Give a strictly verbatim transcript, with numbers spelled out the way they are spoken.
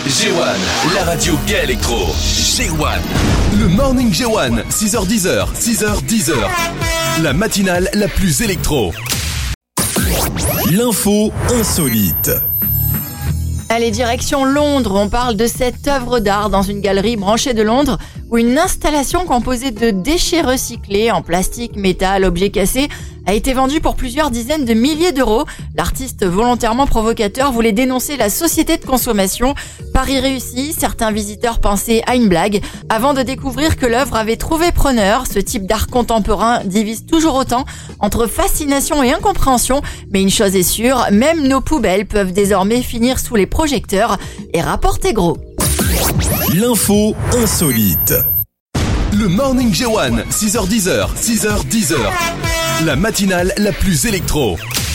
G un, la radio gay électro. G un. Le Morning G un, six heures dix, six heures dix. La matinale la plus électro. L'info insolite. Allez, direction Londres, on parle de cette œuvre d'art dans une galerie branchée de Londres où une installation composée de déchets recyclés en plastique, métal, objets cassés a été vendue pour plusieurs dizaines de milliers d'euros. L'artiste volontairement provocateur voulait dénoncer la société de consommation. Pari réussi, certains visiteurs pensaient à une blague avant de découvrir que l'œuvre avait trouvé preneur. Ce type d'art contemporain divise toujours autant entre fascination et incompréhension. Mais une chose est sûre, même nos poubelles peuvent désormais finir sous les projecteurs et rapporter gros. L'info insolite. Le Morning G un, six heures dix, six heures dix. La matinale la plus électro.